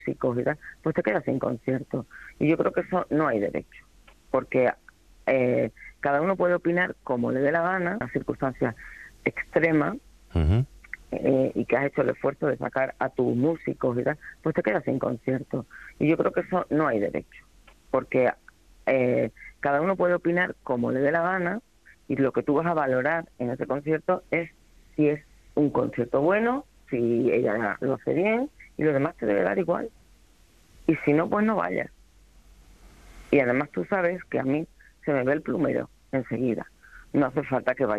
músicos y tal, pues te quedas sin concierto. Y yo creo que eso no hay derecho, porque cada uno puede opinar como le dé la gana, en una circunstancia extrema, Ujú. y que has hecho el esfuerzo de sacar a tus músicos y tal, pues te quedas sin concierto. Y yo creo que eso no hay derecho, porque cada uno puede opinar como le dé la gana, y lo que tú vas a valorar en ese concierto es si es un concierto bueno, si ella lo hace bien, y lo demás te debe dar igual. Y si no, pues no vayas. Y además tú sabes que a mí se me ve el plumero enseguida. No hace falta que vaya.